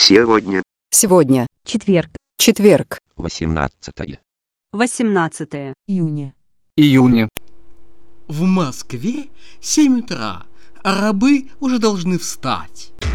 Сегодня. Сегодня. Четверг. Четверг. 18 Июня. Июня. В Москве 7 утра, а рабы уже должны встать.